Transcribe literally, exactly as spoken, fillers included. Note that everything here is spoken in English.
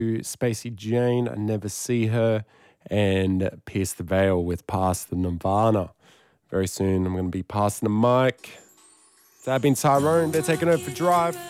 Spacey Jane, I Never See Her, and Pierce the Veil with Past the Nirvana. Very soon I'm going to be passing the mic. So I've been Tyrone. They're taking over for Drive.